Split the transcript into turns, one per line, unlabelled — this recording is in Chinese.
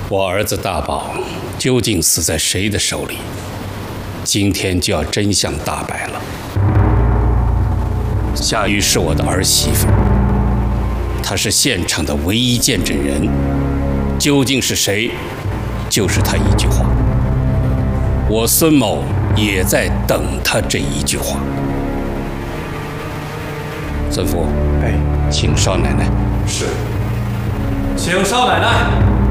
我儿子大宝究竟死在谁的手里？今天就要真相大白了。夏玉是我的儿媳妇，她是现场的唯一见证人。究竟是谁？就是她一句话。我孙某也在等她这一句话。孙福，
哎，
请少奶奶。
是，请少奶奶。